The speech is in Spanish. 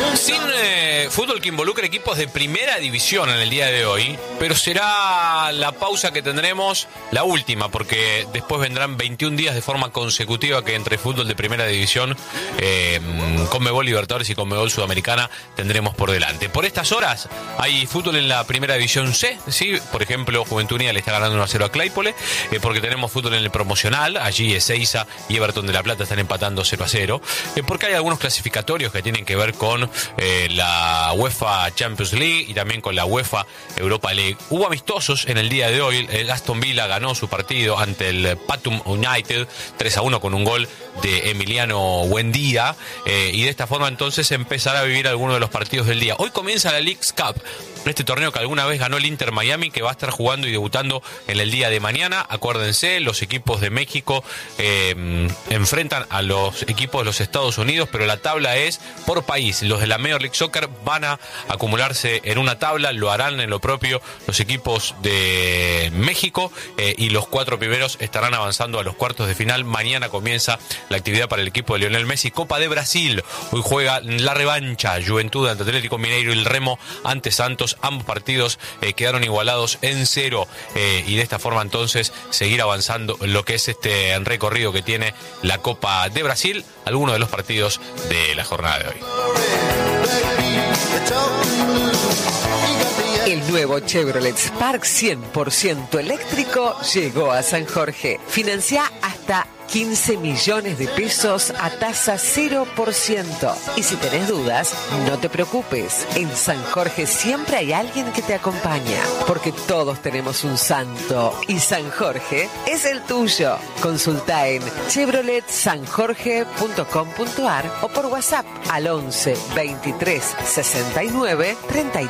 Sin fútbol que involucre equipos de primera división en el día de hoy, pero será la pausa que tendremos la última, porque después vendrán 21 días de forma consecutiva que entre fútbol de primera división, Conmebol Libertadores y Conmebol Sudamericana tendremos por delante. Por estas horas hay fútbol en la primera división C, ¿sí? Por ejemplo, Juventud Unida le está ganando 1-0 a Claypole, porque tenemos fútbol en el promocional, allí Ezeiza y Everton de La Plata están empatando 0-0, porque hay algunos clasificatorios que tienen que ver con la UEFA Champions League y también con la UEFA Europa League. Hubo amistosos en el día de hoy. El Aston Villa ganó su partido ante el Pathum United 3-1 con un gol de Emiliano Buendía, y de esta forma entonces empezará a vivir algunos de los partidos del día. Hoy comienza la Leagues Cup, este torneo que alguna vez ganó el Inter Miami, que va a estar jugando y debutando en el día de mañana. Acuérdense, los equipos de México enfrentan a los equipos de los Estados Unidos, pero la tabla es por país. Los de la Major League Soccer van a acumularse en una tabla, lo harán en lo propio los equipos de México, y los 4 primeros estarán avanzando a los cuartos de final. Mañana comienza la actividad para el equipo de Lionel Messi. Copa de Brasil, hoy juega la revancha, Juventud ante Atlético Mineiro y el Remo ante Santos. Ambos partidos quedaron igualados en 0, y de esta forma entonces seguir avanzando en lo que es este recorrido que tiene la Copa de Brasil, algunos de los partidos de la jornada de hoy. El nuevo Chevrolet Spark 100% eléctrico llegó a San Jorge. Financia hasta 15 millones de pesos a tasa 0%. Y si tenés dudas, no te preocupes. En San Jorge siempre hay alguien que te acompaña, porque todos tenemos un santo y San Jorge es el tuyo. Consulta en chevroletsanjorge.com.ar o por WhatsApp al 11 23 69 33.